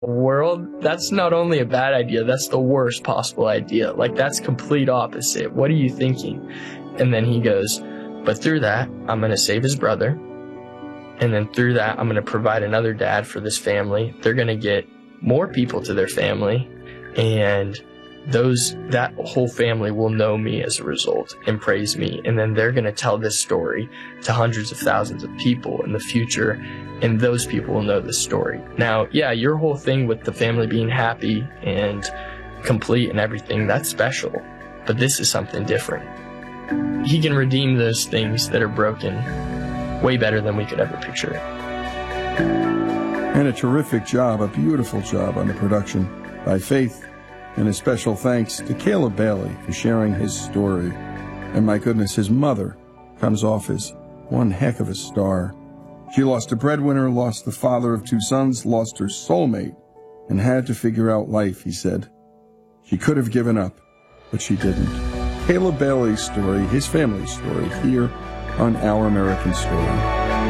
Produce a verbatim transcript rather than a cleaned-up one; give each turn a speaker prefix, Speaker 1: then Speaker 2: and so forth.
Speaker 1: world, that's not only a bad idea, that's the worst possible idea. Like, that's complete opposite. What are you thinking? And then he goes, but through that, I'm going to save his brother. And then through that, I'm going to provide another dad for this family. They're going to get more people to their family. And those, that whole family will know me as a result and praise me. And then they're going to tell this story to hundreds of thousands of people in the future. And those people will know this story. Now, yeah, your whole thing with the family being happy and complete and everything, that's special. But this is something different. He can redeem those things that are broken way better than we could ever picture it.
Speaker 2: And a terrific job, a beautiful job on the production by Faith. And a special thanks to Caleb Bailey for sharing his story. And my goodness, his mother comes off as one heck of a star. She lost a breadwinner, lost the father of two sons, lost her soulmate, and had to figure out life, he said. She could have given up, but she didn't. Caleb Bailey's story, his family's story, here on Our American Story.